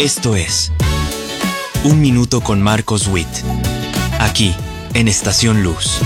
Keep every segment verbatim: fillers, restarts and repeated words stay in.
Esto es Un Minuto con Marcos Witt, aquí en Estación Luz.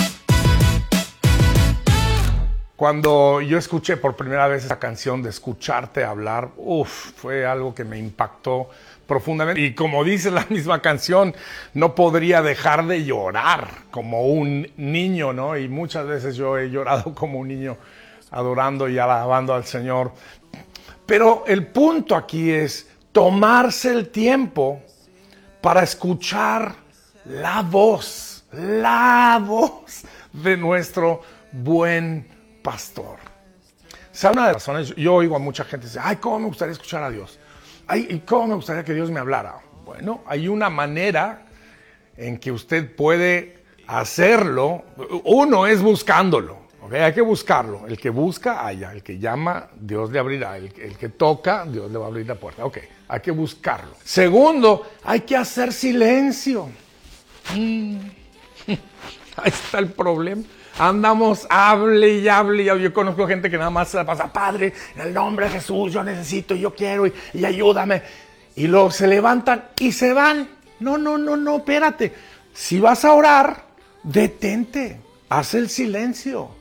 Cuando yo escuché por primera vez esa canción de Escucharte Hablar, uff, fue algo que me impactó profundamente. Y como dice la misma canción, no podría dejar de llorar como un niño, ¿no? Y muchas veces yo he llorado como un niño adorando y alabando al Señor. Pero el punto aquí es tomarse el tiempo para escuchar la voz, la voz de nuestro buen pastor. O sea, una de las razones, yo oigo a mucha gente decir, ay, cómo me gustaría escuchar a Dios. Ay, ¿y cómo me gustaría que Dios me hablara? Bueno, hay una manera en que usted puede hacerlo. Uno es buscándolo. Okay, hay que buscarlo. El que busca, halla. El que llama, Dios le abrirá. El, el que toca, Dios le va a abrir la puerta. Ok, hay que buscarlo. Segundo, hay que hacer silencio. Mm. Ahí está el problema. Andamos, hable y hable. Yo conozco gente que nada más se la pasa, Padre, en el nombre de Jesús, yo necesito, yo quiero y, y ayúdame. Y luego se levantan y se van. No, no, no, no, espérate. Si vas a orar, detente. Haz el silencio.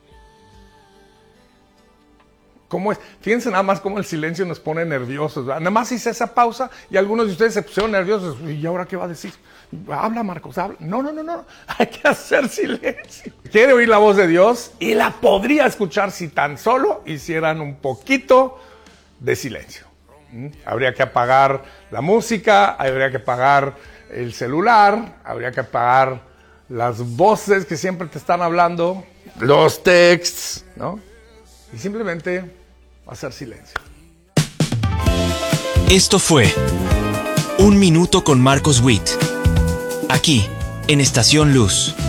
¿Cómo es? Fíjense nada más cómo el silencio nos pone nerviosos, ¿verdad? Nada más hice esa pausa y algunos de ustedes se pusieron nerviosos. ¿Y ahora qué va a decir? Habla, Marcos, habla. No, no, no, no. Hay que hacer silencio. Quiere oír la voz de Dios y la podría escuchar si tan solo hicieran un poquito de silencio. ¿Mm? Habría que apagar la música, habría que apagar el celular, habría que apagar las voces que siempre te están hablando, los texts, ¿no? Y simplemente hacer silencio. Esto fue Un Minuto con Marcos Witt, aquí en Estación Luz.